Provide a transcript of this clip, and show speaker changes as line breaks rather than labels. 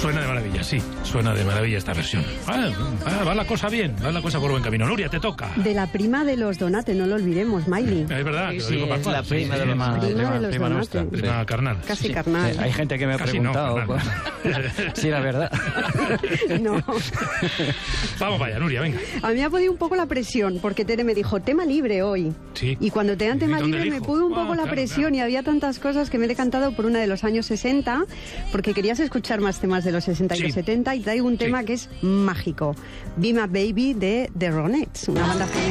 Suena de maravilla, sí. Suena de maravilla esta versión. Va la cosa bien, va la cosa por buen camino. Nuria, te toca.
De la prima de los Donate, no lo olvidemos, Miley.
Es verdad, que lo
Sí,
digo
es la prima de los
prima
nuestra.
Prima carnal.
Casi
Sí.
carnal.
Hay gente que me ha
Casi
preguntado
no,
si era verdad.
No.
Vamos vaya, Nuria, venga.
A mí me ha podido un poco la presión, porque Tere me dijo, tema libre hoy.
Sí.
Y cuando te dan tema
¿Dónde
libre me
elijo?
pudo un poco la
Claro,
presión
claro.
y había tantas cosas que me he decantado por una de los años 60, porque querías escuchar más temas de los 60 y
Sí.
los 70, y traigo un tema que es mágico. Be My Baby de The Ronettes, una banda genial.